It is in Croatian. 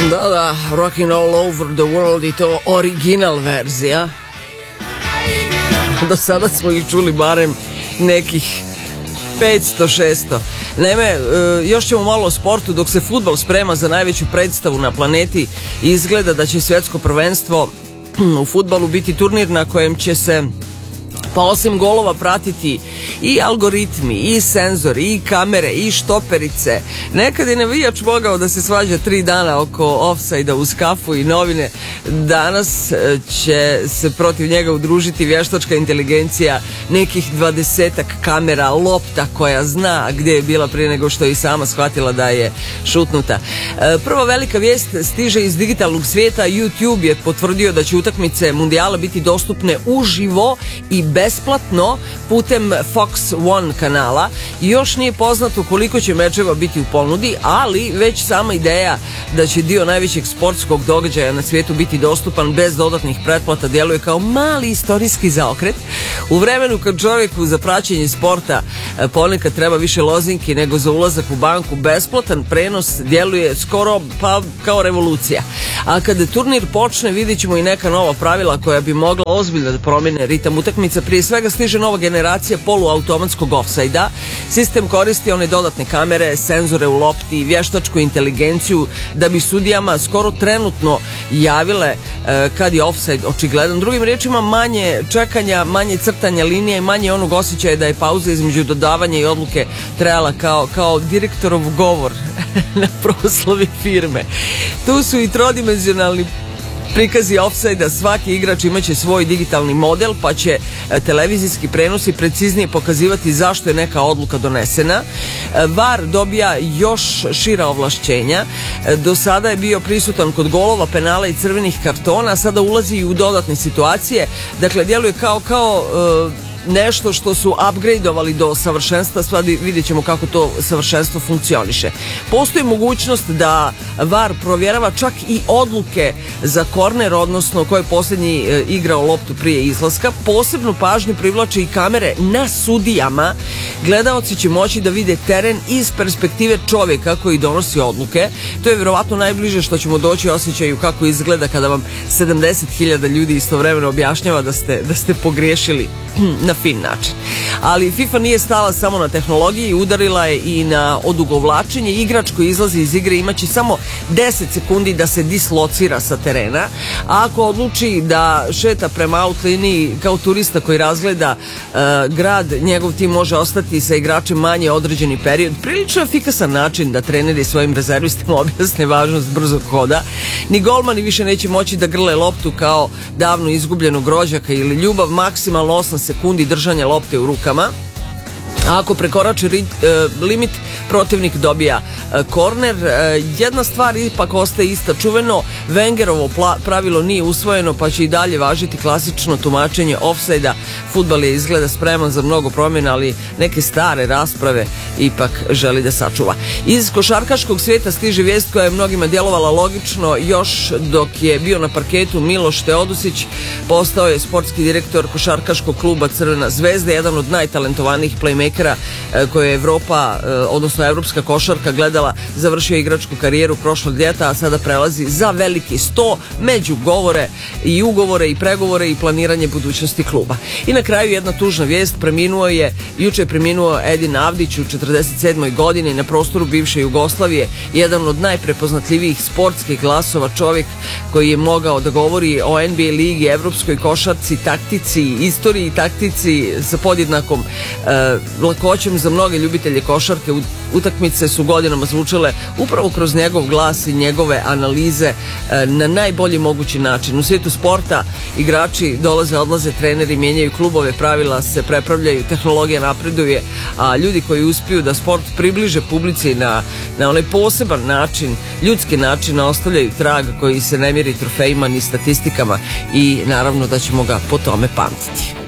Da, Rockin' All Over the World i to original verzija. Do sada smo ih čuli barem nekih 500-600. Naime, još ćemo malo o sportu. Dok se fudbal sprema za najveću predstavu na planeti, izgleda da će svjetsko prvenstvo u fudbalu biti turnir na kojem će se pa osim golova pratiti i algoritmi, i senzori, i kamere, i štoperice. Nekad je navijač mogao da se svađa 3 dana oko ofsajda uz kafu i novine. Danas će se protiv njega udružiti vještačka inteligencija, nekih 20-ak kamera, lopta koja zna gdje je bila prije nego što je i sama shvatila da je šutnuta. Prva velika vijest stiže iz digitalnog svijeta. YouTube je potvrdio da će utakmice mundijala biti dostupne uživo i besplatno putem Fox One kanala. Još nije poznato koliko će mečeva biti u ponudi, ali već sama ideja da će dio najvećeg sportskog događaja na svijetu biti dostupan bez dodatnih pretplata djeluje kao mali istorijski zaokret. U vremenu kad čovjeku za praćenje sporta ponekad treba više lozinki nego za ulazak u banku, besplatan prenos djeluje skoro pa kao revolucija. A kada turnir počne, vidjet ćemo i neka nova pravila koja bi mogla ozbiljno da promjene ritam utakmica. Prije svega stiže nova generacija poluautomatskog ofsajda. Sistem koristi one dodatne kamere, senzore u lopti, vještačku inteligenciju da bi sudijama skoro trenutno javile kad je ofsajd očigledan. Drugim riječima, manje čekanja, manje crtanja linija i manje onog osjećaja da je pauza između dodavanja i odluke trajala kao direktorov govor na proslavi firme. Tu su i trodimenzionalni prikazi ofsajda. Svaki igrač imaće svoj digitalni model, pa će televizijski prenosi preciznije pokazivati zašto je neka odluka donesena. VAR dobija još šira ovlašćenja. Do sada je bio prisutan kod golova, penala i crvenih kartona, sada ulazi i u dodatne situacije. Dakle, djeluje kao nešto što su upgradeovali do savršenstva. Sad vidjet ćemo kako to savršenstvo funkcioniše. Postoji mogućnost da VAR provjerava čak i odluke za korner, odnosno ko je posljednji igrao loptu prije izlaska. Posebnu pažnju privlače i kamere na sudijama. Gledaoci će moći da vide teren iz perspektive čovjeka koji donosi odluke. To je vjerovatno najbliže što ćemo doći osjećaju kako izgleda kada vam 70.000 ljudi istovremeno objašnjava da ste pogriješili na fin način. Ali FIFA nije stala samo na tehnologiji, udarila je i na odugovlačenje. Igrač koji izlazi iz igre imaće samo 10 sekundi da se dislocira sa terena, a ako odluči da šeta prema out liniji kao turista koji razgleda grad, njegov tim može ostati sa igračem manje određeni period. Prilično efikasan način da treneri svojim rezervistima objasne važnost brzog hoda. Ni golmani više neće moći da grle loptu kao davno izgubljenog rođaka ili ljubav. Maksimalno 8 sekundi držanja lopte u rukama. A ako prekorači limit, protivnik dobija korner. Jedna stvar ipak ostaje ista. Čuveno Wengerovo pravilo nije usvojeno, pa će i dalje važiti klasično tumačenje ofsajda. Fudbal je izgleda spreman za mnogo promjena, ali neke stare rasprave ipak želi da sačuva. Iz košarkaškog svijeta stiže vijest koja je mnogima djelovala logično. Još dok je bio na parketu, Miloš Teodosić postao je sportski direktor košarkaškog kluba Crvena zvezda, jedan od najtalentovanijih playmakera koje je Evropa, odnosno evropska košarka gledala. Završio igračku karijeru prošlog ljeta, a sada prelazi za veliki 100 među govore i ugovore i pregovore i planiranje budućnosti kluba. I na kraju jedna tužna vijest. Juče je preminuo Edin Avdić u 47. godini na prostoru bivše Jugoslavije. Jedan od najprepoznatljivijih sportskih glasova, čovjek koji je mogao da govori o NBA ligi, evropskoj košarci, taktici, istoriji i taktici sa podjednakom lakoćem za mnoge ljubitelje košarke. Utakmice su godinama zvučale upravo kroz njegov glas i njegove analize na najbolji mogući način. U svijetu sporta igrači dolaze, odlaze, treneri mijenjaju klubove, pravila se prepravljaju, tehnologija napreduje, a ljudi koji uspiju da sport približe publici na onaj poseban način, ljudski način, ostavljaju trag koji se ne mjeri trofejima ni statistikama i naravno da ćemo ga po tome pamtiti.